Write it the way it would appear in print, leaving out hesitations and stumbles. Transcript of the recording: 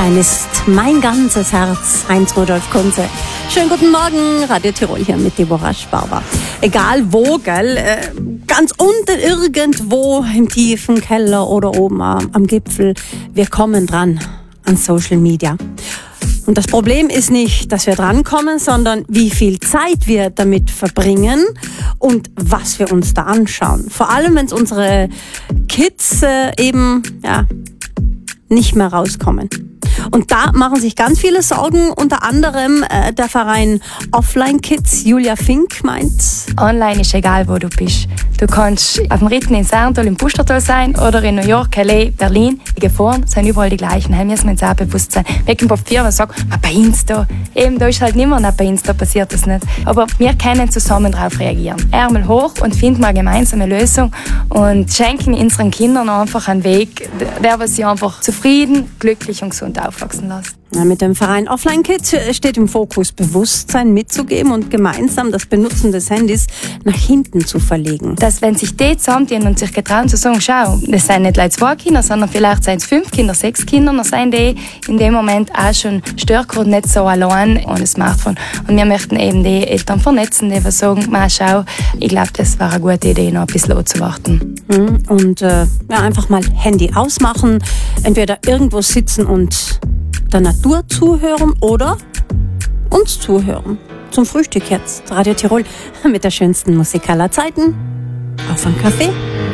Sein ist mein ganzes Herz, Heinz-Rudolf Kunze. Schönen guten Morgen, Radio Tirol hier mit Deborah Sparber. Egal wo, gell, ganz unten irgendwo im tiefen Keller oder oben am Gipfel, wir kommen dran an Social Media. Und das Problem ist nicht, dass wir drankommen, sondern wie viel Zeit wir damit verbringen und was wir uns da anschauen. Vor allem, wenn es unsere Kids eben nicht mehr rauskommen. Und da machen sich ganz viele Sorgen, unter anderem der Verein Offline Kids. Julia Fink meint: Online ist egal, wo du bist. Du kannst auf dem Ritten in Sarntal, im Pustertal sein oder in New York, LA, Berlin. Die Gefahren sind überall die gleichen. Da müssen wir uns auch bewusst sein. Weg im Papier und sagen, bei Insta. Eben, da ist halt niemand bei Insta, passiert das nicht. Aber wir können zusammen darauf reagieren. Ärmel hoch und finden mal eine gemeinsame Lösung und schenken unseren Kindern einfach einen Weg, der sie einfach zufrieden, glücklich und gesund aufwachsen lässt. Ja, mit dem Verein Offline Kids steht im Fokus, Bewusstsein mitzugeben und gemeinsam das Benutzen des Handys nach hinten zu verlegen. Dass, wenn sich die zusammentun und sich getrauen zu sagen, schau, das sind nicht 2 Kinder, sondern vielleicht sind es 5 Kinder, 6 Kinder, dann sind die in dem Moment auch schon stärker und nicht so allein ohne Smartphone. Und wir möchten eben die Eltern vernetzen, die sagen, schau, ich glaube, das wäre eine gute Idee, noch ein bisschen anzuwarten. Und einfach mal Handy ausmachen, entweder irgendwo sitzen und der Natur zuhören oder uns zuhören. Zum Frühstück jetzt Radio Tirol mit der schönsten Musik aller Zeiten. Auf einen Kaffee.